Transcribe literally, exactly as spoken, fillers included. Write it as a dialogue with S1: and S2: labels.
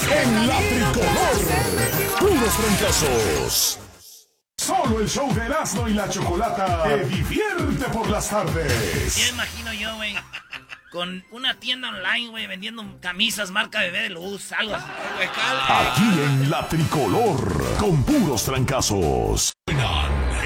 S1: En la tricolor, puros fracasos. Solo el show de Erasmo y la Chocolata te divierte por las tardes.
S2: Ya imagino yo, güey, con una tienda online, güey, vendiendo camisas marca Bebé de Luz, algo así.
S1: Aquí en la tricolor, con puros trancazos.